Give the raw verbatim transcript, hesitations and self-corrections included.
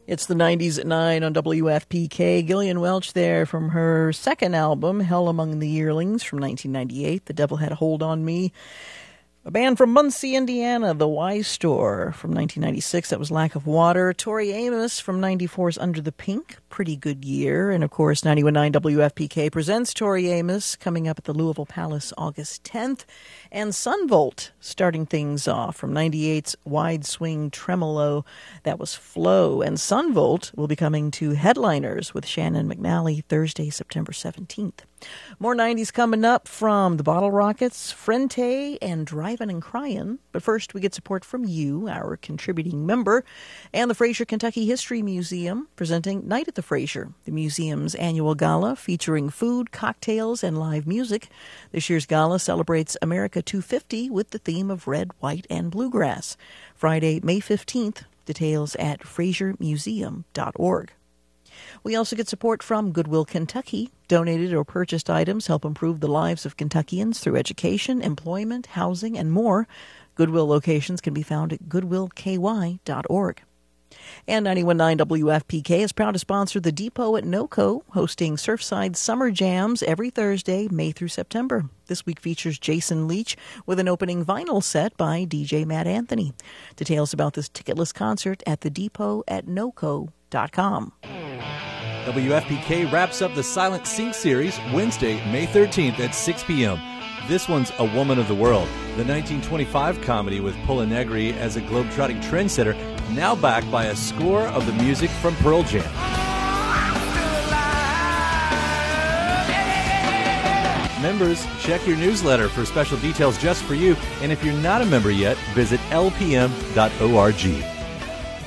It's the nineties at nine on W F P K. Gillian Welch there from her second album, Hell Among the Yearlings, from nineteen ninety-eight. The Devil Had a Hold on Me. A band from Muncie, Indiana, The Y Store, from nineteen ninety-six. That was Lack of Water. Tori Amos from ninety-four's Under the Pink. Pretty good year. And, of course, ninety-one point nine W F P K presents Tori Amos, coming up at the Louisville Palace August tenth. And Sunvolt starting things off from ninety-eight's Wide Swing Tremolo. That was Flow. And Sunvolt will be coming to Headliners with Shannon McNally Thursday, September seventeenth. More nineties coming up from the Bottle Rockets, Frente, and Drivin' and Cryin'. But first, we get support from you, our contributing member, and the Fraser Kentucky History Museum, presenting Night at the Fraser, the museum's annual gala featuring food, cocktails, and live music. This year's gala celebrates America two fifty with the theme of red, white, and bluegrass. Friday, May fifteenth. Details at fraser museum dot org. We also get support from Goodwill Kentucky. Donated or purchased items help improve the lives of Kentuckians through education, employment, housing, and more. Goodwill locations can be found at goodwill k y dot org. And ninety-one point nine W F P K is proud to sponsor the Depot at NoCo, hosting Surfside Summer Jams every Thursday, May through September. This week features Jason Leach with an opening vinyl set by D J Matt Anthony. Details about this ticketless concert at the depot at noco dot com. W F P K wraps up the Silent Sync series Wednesday, May thirteenth at six p.m. This one's A Woman of the World, the nineteen twenty-five comedy with Paula Negri as a globetrotting trendsetter, now backed by a score of the music from Pearl Jam. Members, check your newsletter for special details just for you, and if you're not a member yet, visit l p m dot org.